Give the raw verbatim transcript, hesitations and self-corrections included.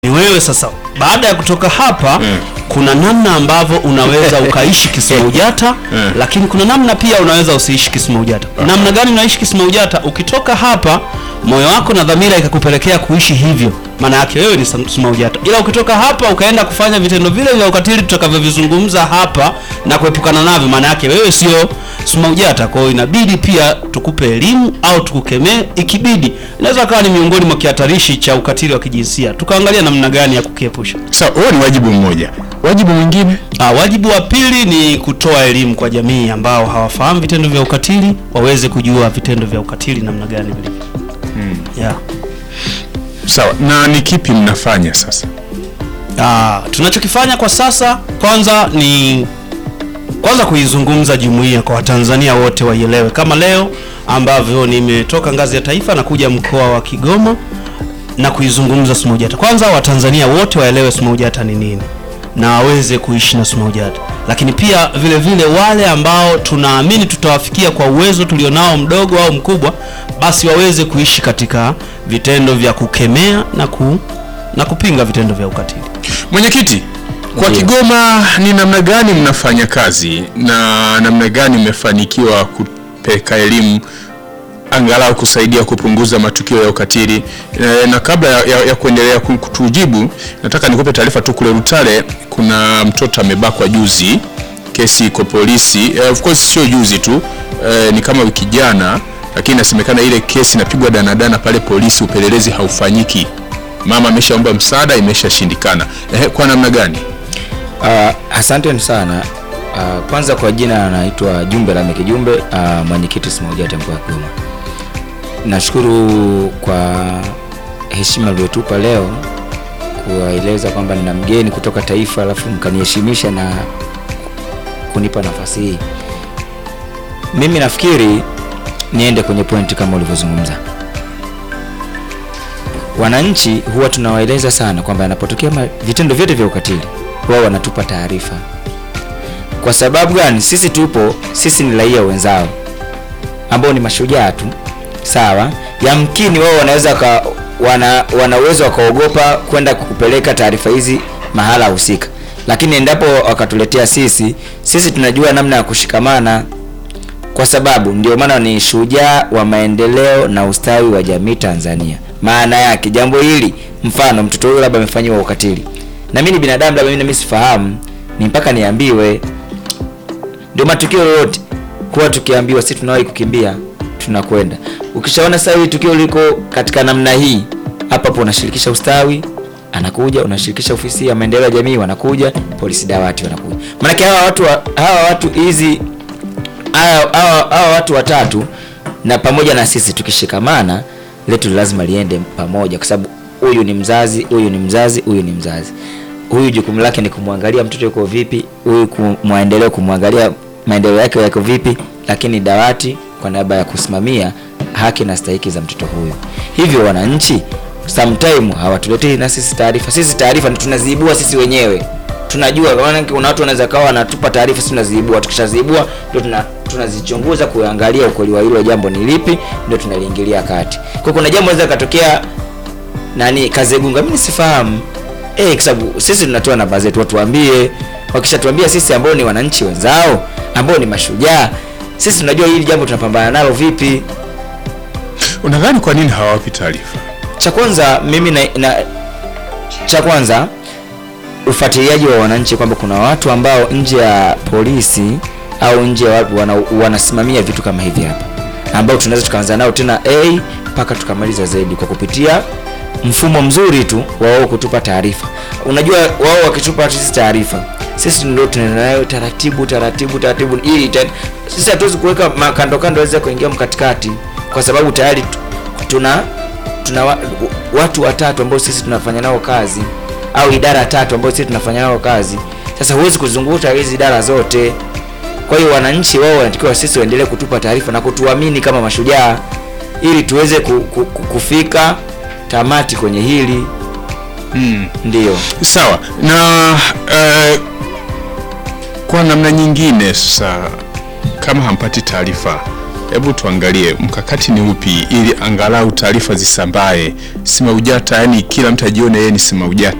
Ni wewe sasa baada ya kutoka hapa mm. kuna namna ambavyo unaweza ukaishi Kismaujata mm. lakini kuna namna pia unaweza usiishi Kismaujata. Uh-huh. Namna gani unaishi Kismaujata? Ukitoka hapa moyo wako na dhamira ikakupelekea kuishi hivyo, maana yake wewe ni Kismaujata. Ila ukitoka hapa ukaenda kufanya vitendo vile vya ukatili tutakavyovizungumza hapa na kuepukana navyo, maana yake wewe sio Kismaujata. Kwa hiyo inabidi pia tukupe elimu au tukukemee ikibidi. Inaweza kawa ni miongoni mwa kihatarishi cha ukatili wa kijinsia. Tukaangalia namna gani ya kukiepusha. Sasa huo ni wajibu mmoja. Wajibu mwingine? Ah, wajibu wa pili ni kutoa elimu kwa jamii ambao hawafahamu vitendo vya ukatili, waweze kujua vitendo vya ukatili namna gani vilivyo. Hmm. Yeah. Sawa, na ni kipi mnafanya sasa? Ah, tunachokifanya kwa sasa kwanza ni kwanza kuizungumza jumuiya kwa Watanzania wote waielewe, kama leo ambavyo nimetoka ngazi ya taifa na kuja mkoa wa Kigoma na kuizungumza Smaujata. Kwanza Watanzania wote waelewe Smaujata ni nini na waweze kuishi na Smaujata. Lakini pia vile vile wale ambao tunaamini tutawafikia kwa uwezo tulionao mdogo au mkubwa, basi waweze kuishi katika vitendo vya kukemea na ku, na kupinga vitendo vya ukatili. Mwenyekiti, kwa yeah. Kigoma ni namna gani mnafanya kazi na namna gani mmefanikiwa kupeka elimu angalau kusaidia kupunguza matukio ya ukatili? E, na kabla ya, ya, ya kuendelea kutujibu, nataka nikupe taarifa tu. Kule Rutale kuna mtoto amebakwa juzi, kesi iko polisi. E, of course sio juzi tu, e, ni kama wiki jana, lakini inasemekana ile kesi inapigwa danadana pale polisi, upelelezi haufanyiki. Mama ameshaomba msaada, imeshashindikana. E, kwa namna gani? Uh, asante sana. Uh, kwanza kwa jina anaitwa Jumbe Lameki Jumbe, uh, mwenyekiti Smaujata mkoa wa Kigoma. Nashukuru kwa heshima mliotupa leo kuwaeleza kwamba nina mgeni kutoka taifa, alafu mkaniheshimisha na kunipa nafasi hii. Mimi nafikiri niende kwenye pointi kama ulivyozungumza. Wananchi huwa tunawaeleza sana kwamba yanapotokea vitendo vyote vya ukatili wao wanatupa taarifa. Kwa sababu gani? Sisi tupo, sisi ni raia wenzao ambao ni mashujaa tu. Sawa, yamkini wao wanaweza ka, wana wana uwezo wakaogopa kwenda kukupeleka taarifa hizi mahala husika, lakini endapo wakatuletea sisi, sisi tunajua namna ya kushikamana, kwa sababu ndio maana ni shujaa wa maendeleo na ustawi wa jamii Tanzania. Maana yake jambo hili, mfano mtoto huyo labda amefanywa ukatili, na mimi ni binadamu, labda mimi sifahamu, ni mpaka niambiwe. Ndio matukio yote kwa tukiambiwa sisi tunawahi kukimbia, tunakwenda. Ukishaona sasa hili tukio liko katika namna hii, hapa hapo unashirikisha ustawi, anakuja, unashirikisha ofisi ya maendeleo ya jamii, wanakuja, polisi dawati wanakuja. Maana hawa watu hawa watu hizi hawa, hawa, hawa watu watatu na pamoja na sisi tukishikamana, letu lazima liende pamoja, kwa sababu huyu ni mzazi, huyu ni mzazi, huyu ni mzazi. Huyu jukumu lake ni kumwangalia mtoto yuko vipi, huyu kumwendelea kumwangalia maendeleo yake yako vipi, lakini dawati kwa niaba ya kusimamia haki na stahiki za mtoto huyu. Hivyo wananchi sometime hawatuletei na sisi taarifa. Sisi taarifa tunaziibua sisi wenyewe. Tunajua kuna watu wanaweza kawa wanatupa taarifa, sisi tunaziibua. Tukishaziibua ndio tuna tunazichunguza kuangalia ukweli wa hilo jambo ni lipi, ndio tunaliingilia kati. Kwa kuna jambo linaweza katokea nani Kazegunga, mimi sifahamu. Eh, kwa sababu sisi tunatoa namba zetu, watu waambie. Wakishatuambia sisi ambao ni wananchi wenzao, ambao ni mashujaa, sisi tunajua hili jambo tunapambana nalo vipi. Unadhani kwa nini hawapi taarifa? Cha kwanza mimi na, na cha kwanza ufuatiliaji wa wananchi, kwamba kuna watu ambao nje ya polisi au nje ya watu wana, wanasimamia vitu kama hivi hapa, ambao tunaweza tukaanza nao tena A mpaka tukamaliza zaidi kwa kupitia mfumo mzuri tu wao kutupa taarifa. Unajua wao wakitupa sisi taarifa, sisi ndio tunaendelea taratibu taratibu taratibu, ili sisi hatuwezi kuweka makando kando waweze kuingia mkatikati, kwa sababu tayari tuna tuna watu watatu ambao sisi tunafanya nao kazi, au idara tatu ambao sisi tunafanya nao kazi. Sasa huwezi kuzunguka hizi idara zote. Kwa hiyo wananchi wao wanatakiwa sisi waendelee kutupa taarifa na kutuamini kama mashujaa, ili tuweze ku, ku, kufika tamati kwenye hili. Hmm. Ndio. Sawa. Na uh, kwa namna nyingine sasa, kama hampati taarifa, hebu tuangalie mkakati ni upi ili angalau taarifa zisambae SMAUJATA, yani kila mtu ajione yeye ni SMAUJATA.